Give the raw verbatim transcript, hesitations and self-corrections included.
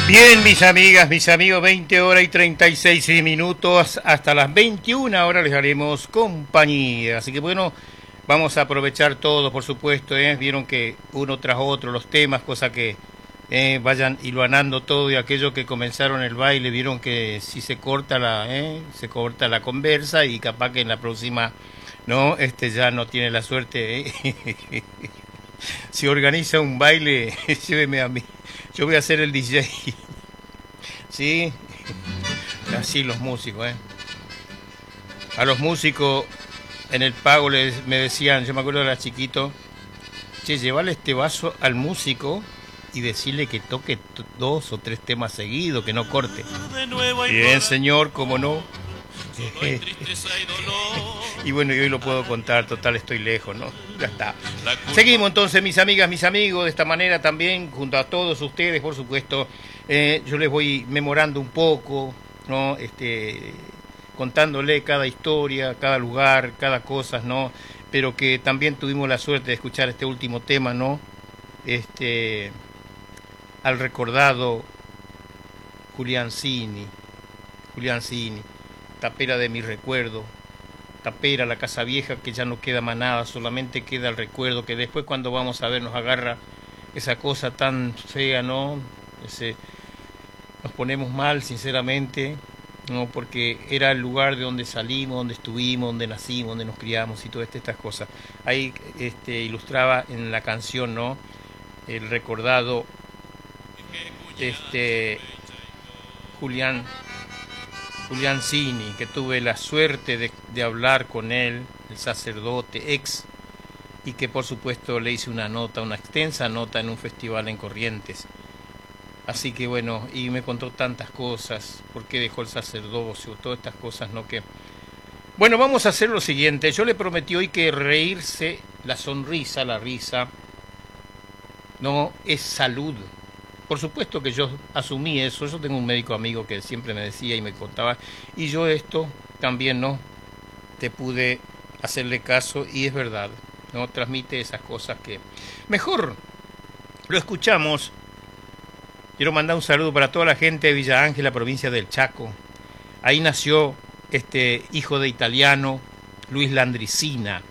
Bien, mis amigas, mis amigos, veinte horas y treinta y seis minutos, hasta las veintiuna horas les haremos compañía. Así que bueno, vamos a aprovechar todo, por supuesto, ¿eh? Vieron que uno tras otro los temas, cosa que eh, vayan hilvanando todo, y aquellos que comenzaron el baile, vieron que si se corta la, eh, se corta la conversa, y capaz que en la próxima, no, este ya no tiene la suerte, ¿eh? Si organiza un baile, lléveme a mí. Yo voy a ser el D J. ¿Sí? Así los músicos, ¿eh? A los músicos en el pago les, me decían, yo me acuerdo era chiquito, che, llevarle este vaso al músico y decirle que toque t- dos o tres temas seguidos, que no corte. Bien, señor, cómo no. Y bueno, yo hoy lo puedo contar, total, estoy lejos, ¿no? Ya está. Seguimos entonces, mis amigas, mis amigos, de esta manera también, junto a todos ustedes, por supuesto, eh, yo les voy memorando un poco, ¿no? Este, contándole cada historia, cada lugar, cada cosa, ¿no? Pero que también tuvimos la suerte de escuchar este último tema, ¿no? Este, al recordado Julián Cini, Julián Cini. Tapera de mi recuerdo, tapera, la casa vieja, que ya no queda más nada, solamente queda el recuerdo, que después cuando vamos a ver nos agarra esa cosa tan fea, ¿no? Ese, nos ponemos mal, sinceramente, ¿no? Porque era el lugar de donde salimos, donde estuvimos, donde nacimos, donde nos criamos y todas estas cosas. Ahí este, ilustraba en la canción, ¿no? El recordado este, Julián Julián Cini, que tuve la suerte de, de hablar con él, el sacerdote ex, y que por supuesto le hice una nota, una extensa nota en un festival en Corrientes. Así que bueno, y me contó tantas cosas, por qué dejó el sacerdocio, todas estas cosas, ¿no? Que bueno, vamos a hacer lo siguiente. Yo le prometí hoy que reírse, la sonrisa, la risa, no es salud. Por supuesto que yo asumí eso, yo tengo un médico amigo que siempre me decía y me contaba, y yo esto también, ¿no? Te pude hacerle caso, y es verdad, ¿no? Transmite esas cosas que mejor lo escuchamos. Quiero mandar un saludo para toda la gente de Villa Ángela, provincia del Chaco. Ahí nació este hijo de italiano, Luis Landricina,